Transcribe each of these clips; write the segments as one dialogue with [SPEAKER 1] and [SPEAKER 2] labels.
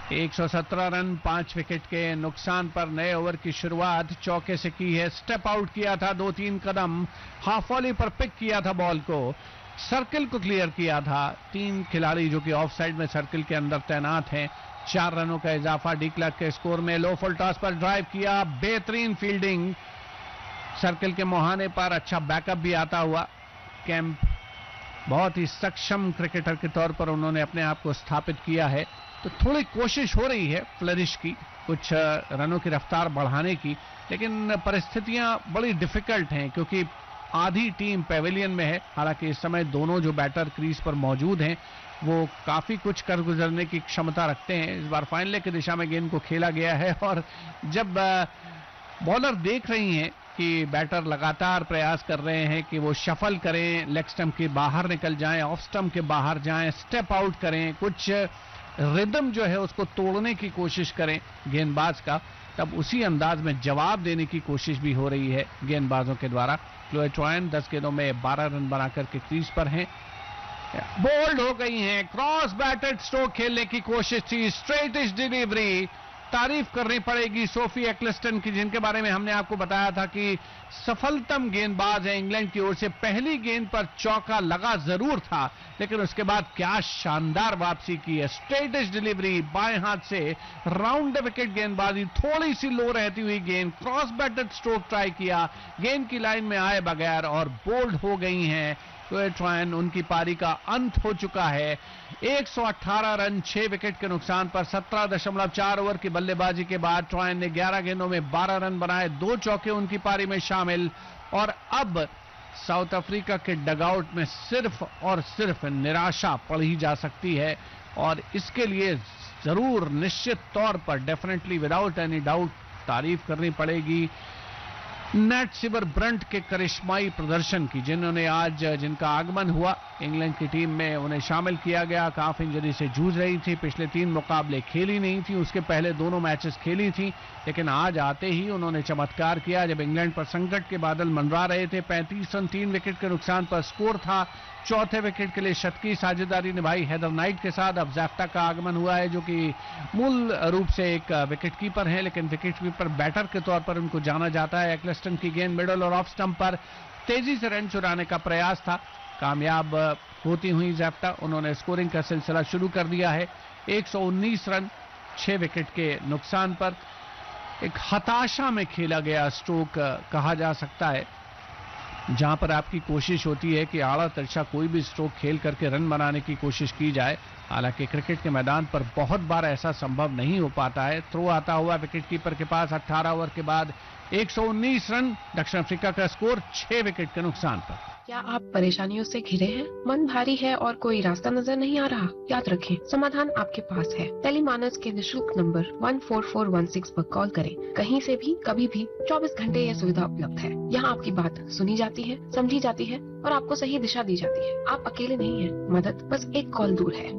[SPEAKER 1] 117 run 5 wicket के नुकसान पर नए ओवर की शुरुआत चौके से की है। स्टेप आउट किया था, 2-3 कदम हाफ वॉली पर पिक किया था बॉल को, सर्किल को क्लियर किया था। 3 खिलाड़ी जो कि ऑफ साइड में सर्किल के अंदर तैनात हैं। 4 रनों का इजाफा डी क्लर्क के स्कोर में। लो फुल टॉस पर ड्राइव किया, बेहतरीन फील्डिंग सर्किल के मुहाने पर, अच्छा बैकअप भी आता हुआ। कैंप बहुत ही सक्षम क्रिकेटर के तौर पर उन्होंने अपने आप को स्थापित किया है। तो थोड़ी कोशिश हो रही है फ्लरिश की, कुछ रनों की रफ्तार बढ़ाने की, लेकिन परिस्थितियां बड़ी डिफिकल्ट हैं क्योंकि आधी टीम पेविलियन में है। हालांकि इस समय दोनों जो बैटर क्रीज पर मौजूद हैं वो काफी कुछ कर गुजरने की क्षमता रखते हैं। इस बार फाइनल की दिशा में गेंद को खेला गया है और जब बॉलर देख रही हैं कि बैटर लगातार प्रयास कर रहे हैं कि वो शफल करें, लेग स्टंप के बाहर निकल जाएं, ऑफ स्टंप के बाहर जाएं, स्टेप आउट करें, कुछ रिदम जो है उसको तोड़ने की कोशिश करें गेंदबाज का, तब उसी अंदाज में जवाब देने की कोशिश भी हो रही है गेंदबाजों के द्वारा। क्लोए ट्रायन 10 गेंदों में 12 रन बनाकर के क्रीज पर हैं। बोल्ड हो गई हैं, क्रॉस बैटेड स्ट्रोक खेलने की कोशिश थी, स्ट्रेटिश डिलीवरी। तारीफ करनी पड़ेगी सोफी एक्लिस्टन की, जिनके बारे में हमने आपको बताया था कि सफलतम गेंदबाज है इंग्लैंड की ओर से। पहली गेंद पर चौका लगा जरूर था, लेकिन उसके बाद क्या शानदार वापसी की है। स्ट्रेटिश डिलीवरी, बाएं हाथ से राउंड विकेट गेंदबाजी, थोड़ी सी लो रहती हुई गेंद, क्रॉस बैटेड स्ट्रोक ट्राई किया, गेंद की लाइन में आए बगैर और बोल्ड हो गई हैं क्लोए ट्रायन। उनकी पारी का अंत हो चुका है। 118 रन 6 विकेट के नुकसान पर 17.4 ओवर की बल्लेबाजी के बाद ट्रायन ने 11 गेंदों में 12 रन बनाए, 2 चौके उनकी पारी में शामिल। और अब साउथ अफ्रीका के डगआउट में सिर्फ और सिर्फ निराशा पड़ी जा सकती है और इसके लिए जरूर निश्चित तौर पर डेफिनेटली विदाउट एनी डाउट तारीफ करनी पड़ेगी नेट सिबर ब्रंट के करिश्माई प्रदर्शन की, जिन्होंने आज जिनका आगमन हुआ इंग्लैंड की टीम में, उन्हें शामिल किया गया। काफ इंजरी से जूझ रही थी, पिछले 3 मुकाबले खेली नहीं थी, उसके पहले दोनों मैचेस खेली थी, लेकिन आज आते ही उन्होंने चमत्कार किया जब इंग्लैंड पर संकट के बादल मंडरा रहे थे। 35 रन 3 विकेट के नुकसान पर स्कोर था। चौथे विकेट के लिए शतकी साझेदारी निभाई हेदर नाइट के साथ। अब जैफ्ता का आगमन हुआ है जो कि मूल रूप से एक विकेट कीपर है, लेकिन विकेट कीपर बैटर के तौर पर उनको जाना जाता है। एक्लेस्टन की गेंद मिडल और ऑफ स्टंप पर तेजी से रन चुराने का प्रयास था, कामयाब होती हुई जैफ्ता। उन्होंने स्कोरिंग का सिलसिला शुरू कर दिया है। 119 रन 6 विकेट के नुकसान पर एक हताशा में खेला गया स्ट्रोक कहा जा सकता है, जहां पर आपकी कोशिश होती है कि आड़ा तिरछा कोई भी स्ट्रोक खेल करके रन बनाने की कोशिश की जाए। हालांकि क्रिकेट के मैदान पर बहुत बार ऐसा संभव नहीं हो पाता है। थ्रो आता हुआ विकेट कीपर के पास 18 ओवर के बाद 119 रन, दक्षिण अफ्रीका का स्कोर 6 विकेट के नुकसान पर।
[SPEAKER 2] क्या आप परेशानियों से घिरे हैं? मन भारी है और कोई रास्ता नजर नहीं आ रहा? याद रखें, समाधान आपके पास है। टेलीमानस के निशुल्क नंबर 14416 पर कॉल करें। कहीं से भी, कभी भी, 24 घंटे यह सुविधा उपलब्ध है। यहाँ आपकी बात सुनी जाती है, समझी जाती है और आपको सही दिशा दी जाती है। आप अकेले नहीं हैं, मदद बस एक कॉल दूर है।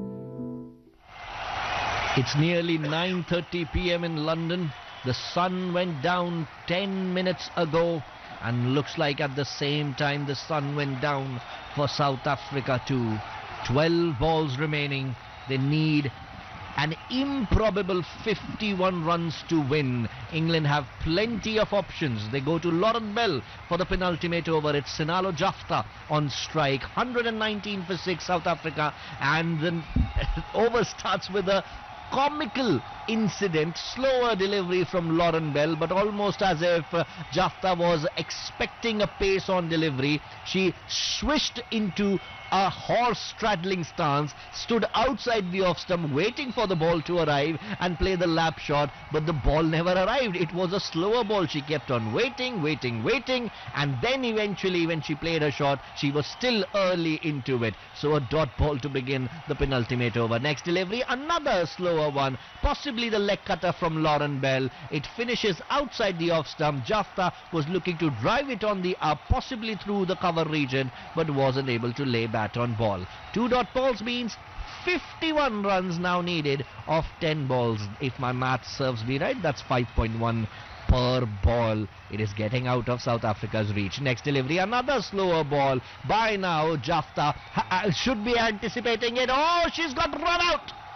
[SPEAKER 3] It's nearly 9:30 p.m. in London. The sun went down 10 minutes ago. And looks like at the same time the sun went down for South Africa too. 12 balls remaining. They need an improbable 51 runs to win. England have plenty of options. They go to Lauren Bell for the penultimate over. It's Sinalo Jafta on strike. 119 for 6 South Africa. And the over starts with a comical incident, slower delivery from Lauren Bell, but almost as if Jafta was expecting a pace on delivery. She swished into a horse straddling stance, stood outside the off stump waiting for the ball to arrive and play the lap shot, but the ball never arrived. It was a slower ball. She kept on waiting, and then eventually when she played her shot, she was still early into it. So a dot ball to begin the penultimate over. Next delivery, another slower one, possibly the leg cutter from Lauren Bell. It finishes outside the off stump. Jafta was looking to drive it on the up, possibly through the cover region, but wasn't able to lay bat on ball. 2 dot balls means 51 runs now needed of 10 balls. If my math serves me right, that's 5.1 per ball. It is getting out of South Africa's reach. Next delivery, another slower ball. By now, Jafta should be anticipating it. Oh, she's got run out.